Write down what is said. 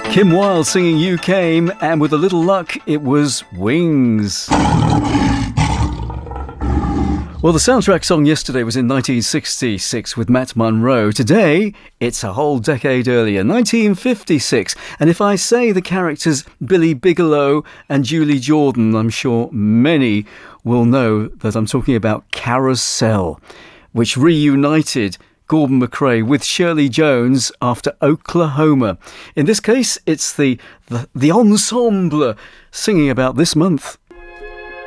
Kim Wilde singing You Came, and with a little luck, it was Wings. Well, the soundtrack song yesterday was in 1966 with Matt Monro. Today, it's a whole decade earlier, 1956. And if I say the characters Billy Bigelow and Julie Jordan, I'm sure many will know that I'm talking about Carousel, which reunited Gordon MacRae with Shirley Jones after Oklahoma. In this case, it's the ensemble singing about this month.